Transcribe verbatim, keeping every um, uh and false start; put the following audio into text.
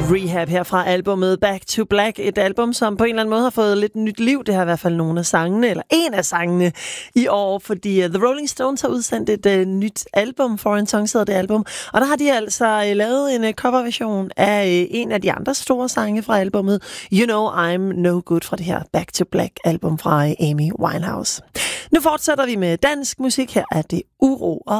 Rehab her fra albumet Back to Black. Et album, som på en eller anden måde har fået lidt nyt liv. Det har i hvert fald nogle af sangene, eller en af sangene i år, fordi uh, The Rolling Stones har udsendt et uh, nyt album, Foreign Tongues hedder det album. Og der har de altså uh, lavet en uh, coverversion af uh, en af de andre store sange fra albumet, You Know I'm No Good, fra det her Back to Black album fra uh, Amy Winehouse. Nu fortsætter vi med dansk musik. Her er det Uro og